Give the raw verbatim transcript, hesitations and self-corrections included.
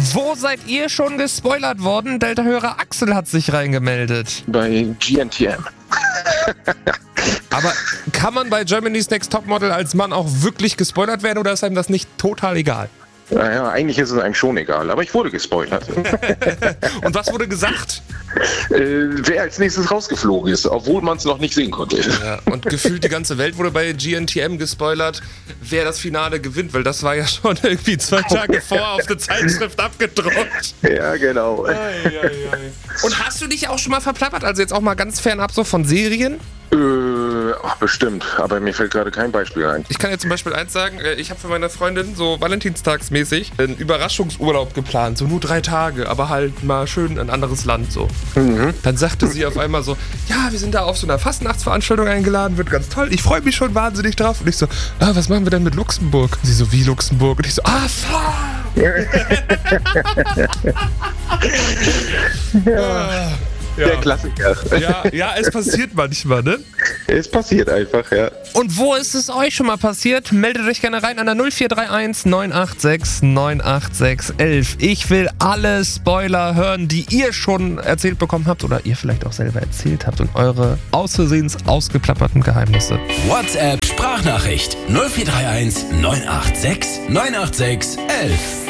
Wo seid ihr schon gespoilert worden? Delta-Hörer Axel hat sich reingemeldet. Bei G N T M. Aber kann man bei Germany's Next Topmodel als Mann auch wirklich gespoilert werden oder ist einem das nicht total egal? Naja, eigentlich ist es einem schon egal, aber ich wurde gespoilert. Und was wurde gesagt? Äh, wer als nächstes rausgeflogen ist, obwohl man es noch nicht sehen konnte. Ja, und gefühlt die ganze Welt wurde bei G N T M gespoilert, wer das Finale gewinnt, weil das war ja schon irgendwie zwei Tage vor auf der Zeitschrift abgedruckt. Ja, genau. Ei, ei, ei. Und hast du dich auch schon mal verplappert, also jetzt auch mal ganz fernab so von Serien? Äh, ach, bestimmt, aber mir fällt gerade kein Beispiel ein. Ich kann jetzt zum Beispiel eins sagen, ich habe für meine Freundin so valentinstagsmäßig einen Überraschungsurlaub geplant, so nur drei Tage, aber halt mal schön ein anderes Land so. Mhm. Dann sagte sie auf einmal so, ja, wir sind da auf so einer Fastnachtsveranstaltung eingeladen, wird ganz toll, ich freue mich schon wahnsinnig drauf. Und ich so, ah, was machen wir denn mit Luxemburg? Und sie so, wie Luxemburg? Und ich so, ah, fuck! Ja. Ja. Der Klassiker. Ja, ja, es passiert manchmal, ne? Es passiert einfach, ja. Und wo ist es euch schon mal passiert? Meldet euch gerne rein an der null vier drei eins neun acht sechs neun acht sechs elf. Ich will alle Spoiler hören, die ihr schon erzählt bekommen habt oder ihr vielleicht auch selber erzählt habt und eure aus Versehens ausgeplapperten Geheimnisse. WhatsApp Sprachnachricht null vier drei eins neun acht sechs neun acht sechs elf.